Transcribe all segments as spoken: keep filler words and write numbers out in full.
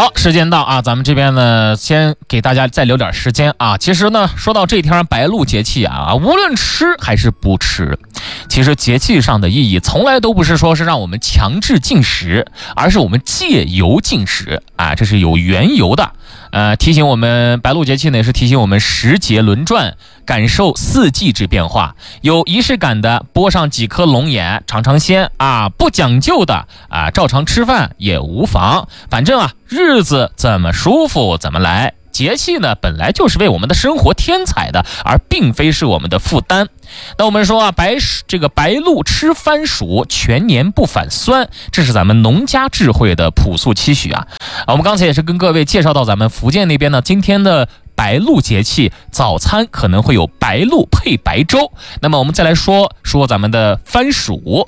好，时间到啊，咱们这边呢，先给大家再留点时间啊。其实呢，说到这天白露节气啊，无论吃还是不吃，其实节气上的意义从来都不是说是让我们强制进食，而是我们借由进食啊，这是有缘由的。呃，提醒我们白露节气呢，也是提醒我们时节轮转，感受四季之变化。有仪式感的拨上几颗龙眼尝尝鲜啊，不讲究的啊，照常吃饭也无妨。反正啊，日子怎么舒服怎么来。节气呢，本来就是为我们的生活添彩的，而并非是我们的负担。那我们说啊，白这个白露吃番薯，全年不反酸，这是咱们农家智慧的朴素期许啊。啊，我们刚才也是跟各位介绍到，咱们福建那边呢，今天的白露节气早餐可能会有白露配白粥。那么我们再来说说咱们的番薯。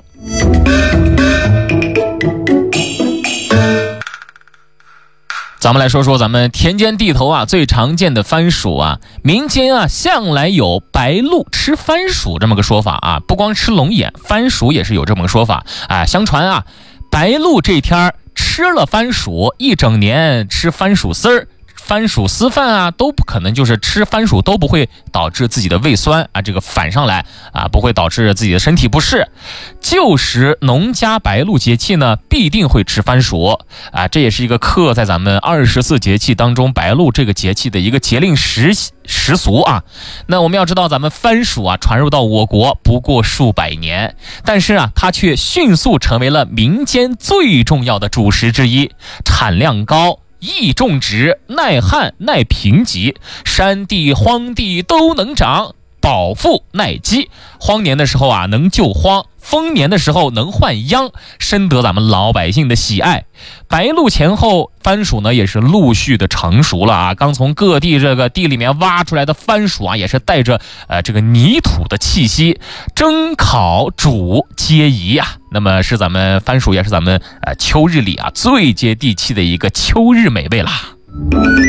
咱们来说说咱们田间地头啊最常见的番薯啊，民间啊向来有白露吃番薯这么个说法啊，不光吃龙眼，番薯也是有这么个说法啊。相传啊，白露这天吃了番薯，一整年吃番薯丝儿、番薯丝饭啊，都不可能就是吃番薯都不会导致自己的胃酸啊这个反上来啊，不会导致自己的身体不适。旧时农家白露节气呢，必定会吃番薯啊，这也是一个刻在咱们二十四节气当中白露这个节气的一个节令时时俗啊。那我们要知道，咱们番薯啊传入到我国不过数百年，但是啊，它却迅速成为了民间最重要的主食之一，产量高。易种植，耐旱耐贫瘠，山地荒地都能长，饱腹耐饥。荒年的时候啊能救荒，丰年的时候能换秧，深得咱们老百姓的喜爱。白露前后，番薯呢也是陆续的成熟了啊。刚从各地这个地里面挖出来的番薯啊，也是带着呃这个泥土的气息，蒸烤煮皆宜啊。那么是咱们番薯，也是咱们呃秋日里啊最接地气的一个秋日美味啦。